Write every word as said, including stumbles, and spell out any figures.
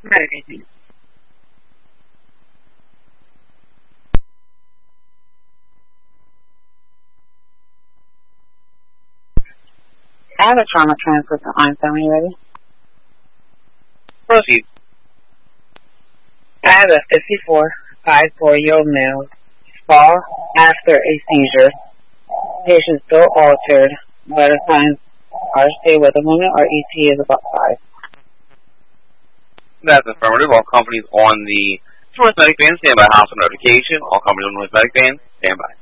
Medication. I have a trauma transfer for Einstein. Are you ready? Proceed. I have a fifty-four, five-four-year-old male fall after a seizure. Patient still altered. Vital signs are stay with the moment. Our E T is about five. That's affirmative. All companies on the North Medic Band stand by. Hospital notification. All companies on the North Medic Band stand by.